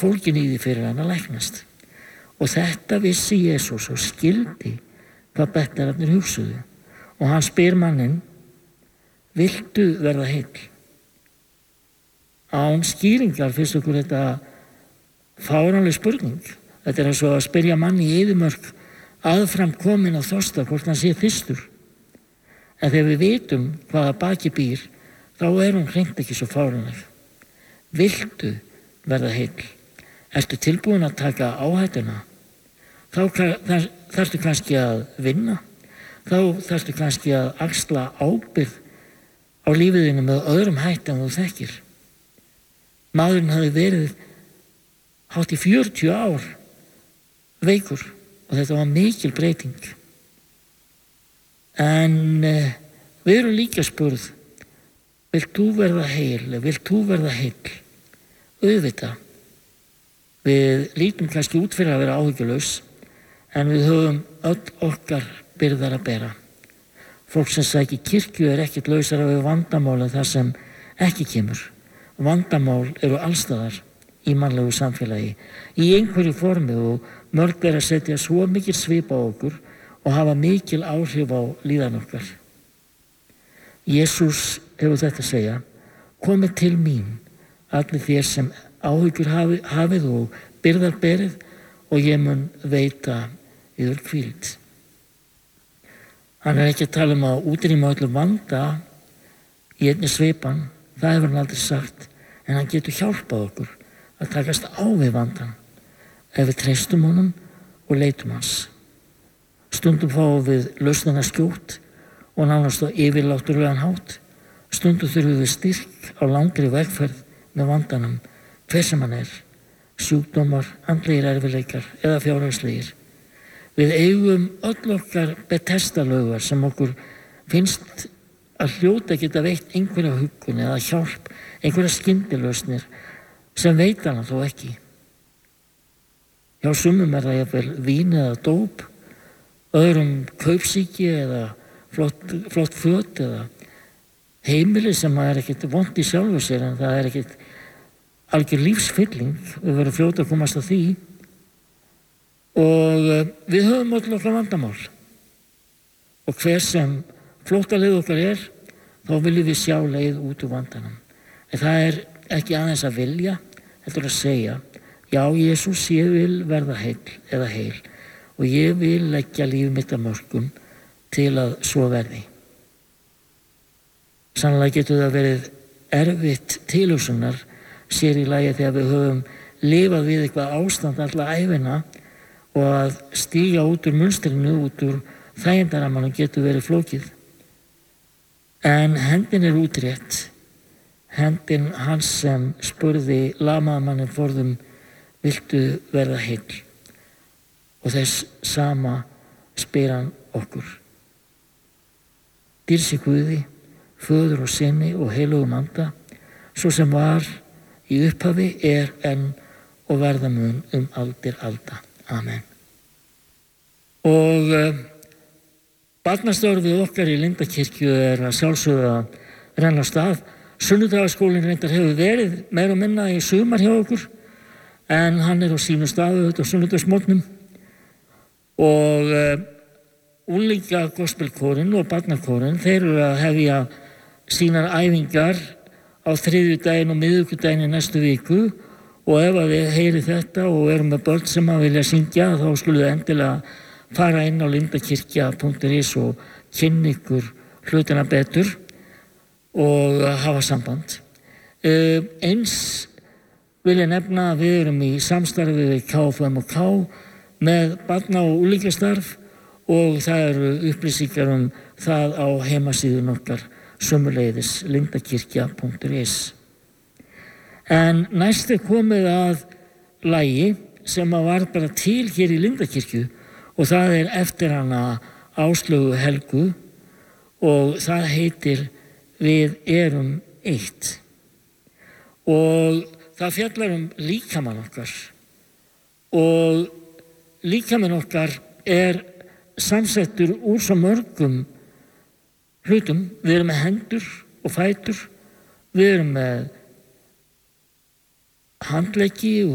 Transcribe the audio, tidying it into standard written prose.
fólgin í því fyrir hann að læknast. Og þetta vissi Jesús og skildi hvað bettararnir hugsuðu. Og hann spyr manninn, viltu verða heill? Án skýringar finnst okkur þetta fáránleg spurning. Þetta eins og að spyrja mann í eyðimörk aðfram kominn á þorsta hvort hann sé þyrstur. En þegar við vitum hvað að baki býr, þá hún hreint ekki svo fáránleg. Viltu verða heill? Ertu tilbúin að taka áhættuna? Þá þarftu kannski að vinna. Þá þarftu kannski að axla ábyrgð á lífiðinu með öðrum hætti en þú þekkir. Maðurinn hafði verið hátt í 40 ár veikur og þetta var mikil breyting. En við erum líka spurð, vilt þú verða heil, vilt þú verða heill? Auðvitað. Við lítum kannski út fyrir að vera áhyggjulaus, en við höfum öll okkar byrðar að bera. Fólk sem sækir kirkju ekkert lausara við vandamál en það sem ekki kemur. Vandamál eru allstaðar í mannlegu samfélagi, í einhverju formi og mörg að setja svo mikil svip á okkur og hafa mikil áhrif á líðan okkar. Jesús hefur þetta að segja, komið til mín, allir þér sem áhyggjur hafið og byrðar berið og ég mun veita yður hvíld. Hann ekki að tala að útrýma öllum vanda í einni svipan, það hefur hann aldrei sagt, en hann getur hjálpað okkur að takast á við vandan ef við treystum honum og leitum hans. Stundum fáum við lausnina skjótt og nánast á yfirláturlegan hátt. Stundum þurfum við styrk á langri vegferð með vandanum, hver sem hann sjúkdómar, andlegir erfiðleikar eða fjárhagslegir. Við eigum öll okkar betestalaugar sem okkur finnst að hljóta geta veitt einhverja huggun eða hjálp, einhverja skyndilausnir sem veit hana þó ekki. Hjá sumum það jafnvel vín eða dóp, öðrum kaupsýki eða flott föt eða heimili sem ekkert vont í sjálfu sér en það ekkert algjör lífsfylling, við verðum fljóta að komast að því og við höfum öll okkar vandamál og hver sem flóttaleið okkar þá viljum við sjá leið út úr vandanum. En það ekki aðeins að vilja, þetta að segja, já Jesús, ég vil verða heill eða heil og ég vil leggja líf mitt að mörkum til að svo verði. Sannlega getur það verið erfitt tilhugsunar sér í lagi þegar við höfum lifað við eitthvað ástand alla ævina og að stíga út úr munstrinu, út úr þægindaramanum getur verið flókið. En hendin útrétt, hendin hans sem spurði lamaðamannin forðum, viltu verða heill? Og þess sama spyr hann okkur. Dýrsi Guði, Föður og Syni og heilugum anda, svo sem var í upphafi, enn og verða mun aldir alda. Amen. Og barnastörfið okkar í Lindakirkju að sjálfsögðu að renna af stað. Sunnudagaskólinn reyndar hefur verið meira og minna í sumar hjá okkur, en hann á sínu staðu á sunnudagsmorgnum og unglinga gospelkórinn og barnakórinn, þeir eru að hefja sínar æfingar á þriðjudaginn og miðvikudaginn í næstu viku og ef að þið heyrið þetta og eru með börn sem að vilja syngja þá skuluð endilega fara inn á lindakirkja.is og kynna ykkur hlutina betur og hafa samband. Eins vil ég nefna að við erum í samstarfi við KFUM&K með barna- og unglingastarf og það eru upplýsingar það á heimasíðun okkar sömuleiðis lindakirkja.is. En næst komið að lagi sem var bara til hér í Lindakirkju og það eftir hana Áslaugu Helgu og það heitir Við erum eitt. Og það fjallar líkamann okkar og líkaminn okkar samsettur úr svo mörgum hlutum. Við erum með hendur og fætur, við erum með handleggi